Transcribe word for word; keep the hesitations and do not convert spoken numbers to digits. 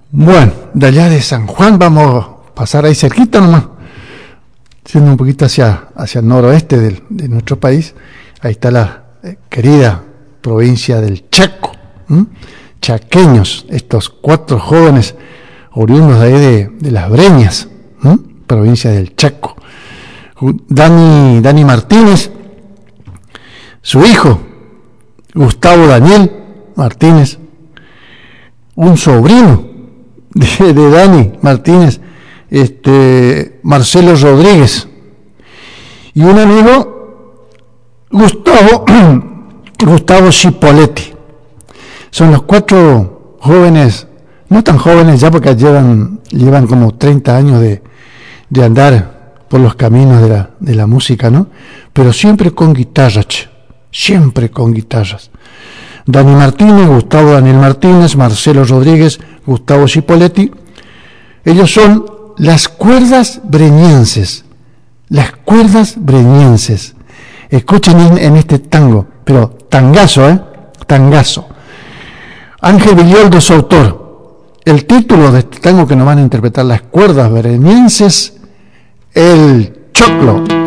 Bueno, de allá de San Juan vamos a pasar ahí cerquita nomás, siendo un poquito hacia, hacia el noroeste del, de nuestro país. Ahí está la eh, querida provincia del Chaco, ¿m? Chaqueños, estos cuatro jóvenes oriundos de ahí de, de Las Breñas, ¿m? Provincia del Chaco. Dani, Dani Martínez, su hijo, Gustavo Daniel Martínez, un sobrino de, de Dani Martínez, este, Marcelo Rodríguez, y un amigo, Gustavo, Gustavo Cipoletti. Son los cuatro jóvenes, no tan jóvenes ya porque llevan, llevan como treinta años de, de andar por los caminos de la, de la música, ¿no? Pero siempre con guitarras, siempre con guitarras. Dani Martínez, Gustavo Daniel Martínez, Marcelo Rodríguez, Gustavo Cipoletti. Ellos son las cuerdas breñenses, las cuerdas breñenses. Escuchen en, en este tango, pero tangazo, ¿eh? Tangazo. Ángel Villoldo, su autor. El título de este tango que nos van a interpretar las cuerdas breñenses, El Choclo.